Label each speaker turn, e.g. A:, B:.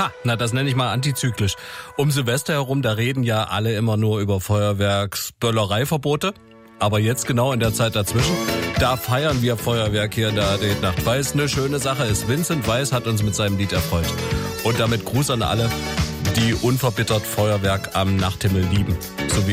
A: Na, das nenne ich mal antizyklisch. Um Silvester herum, da reden ja alle immer nur über Feuerwerksböllereiverbote. Aber jetzt genau in der Zeit dazwischen, da feiern wir Feuerwerk hier in der AD Nacht, weil es eine schöne Sache ist. Vincent Weiss hat uns mit seinem Lied erfreut. Und damit Gruß an alle, die unverbittert Feuerwerk am Nachthimmel lieben. So wie